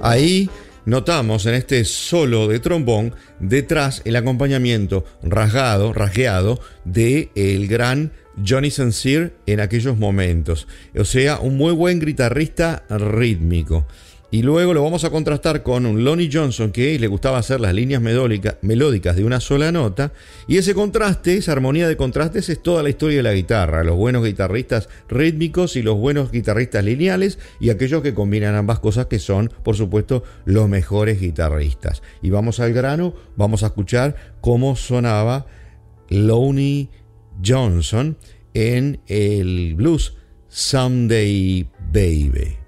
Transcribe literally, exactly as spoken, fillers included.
Ahí notamos en este solo de trombón detrás el acompañamiento rasgado, rasgueado de el gran Johnny Sinclair en aquellos momentos. O sea, un muy buen guitarrista rítmico. Y luego lo vamos a contrastar con un Lonnie Johnson que le gustaba hacer las líneas melódica, melódicas de una sola nota. Y ese contraste, esa armonía de contrastes es toda la historia de la guitarra. Los buenos guitarristas rítmicos y los buenos guitarristas lineales y aquellos que combinan ambas cosas que son, por supuesto, los mejores guitarristas. Y vamos al grano, vamos a escuchar cómo sonaba Lonnie Johnson en el blues Someday Baby.